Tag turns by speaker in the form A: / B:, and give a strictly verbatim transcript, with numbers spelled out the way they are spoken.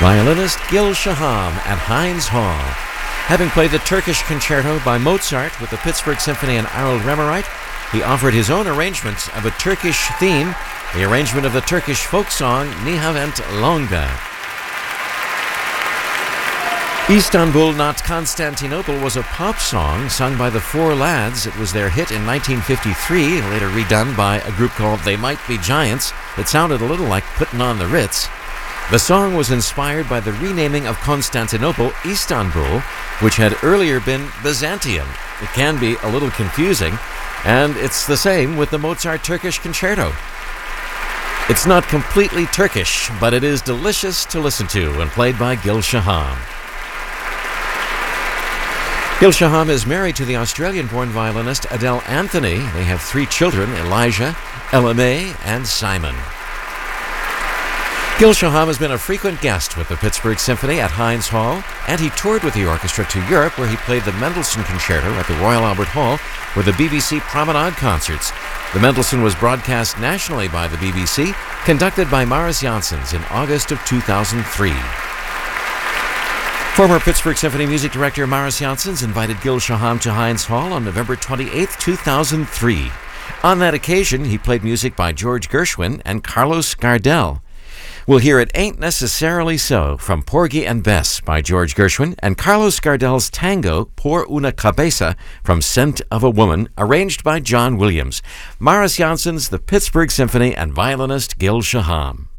A: Violinist Gil Shaham at Heinz Hall. Having played the Turkish Concerto by Mozart with the Pittsburgh Symphony and Harold Remereit, he offered his own arrangement of a Turkish theme, the arrangement of the Turkish folk song Nihavent Longa. Istanbul Not Constantinople was a pop song sung by the Four Lads. It was their hit in nineteen fifty-three, later redone by a group called They Might Be Giants. It sounded a little like Puttin' on the Ritz. The song was inspired by the renaming of Constantinople, Istanbul, which had earlier been Byzantium. It can be a little confusing, and it's the same with the Mozart Turkish Concerto. It's not completely Turkish, but it is delicious to listen to and played by Gil Shaham. Gil Shaham is married to the Australian-born violinist Adele Anthony. They have three children, Elijah, Ella May, and Simon. Gil Shaham has been a frequent guest with the Pittsburgh Symphony at Heinz Hall, and he toured with the orchestra to Europe, where he played the Mendelssohn Concerto at the Royal Albert Hall for the B B C Promenade Concerts. The Mendelssohn was broadcast nationally by the B B C, conducted by Maris Janssens in August of two thousand three. Former Pittsburgh Symphony music director Maris Janssens invited Gil Shaham to Heinz Hall on November twenty-eighth, two thousand three. On that occasion, he played music by George Gershwin and Carlos Gardel. We'll hear It Ain't Necessarily So from Porgy and Bess by George Gershwin and Carlos Gardel's tango Por una Cabeza from Scent of a Woman, arranged by John Williams. Maris Janssens, the Pittsburgh Symphony, and violinist Gil Shaham.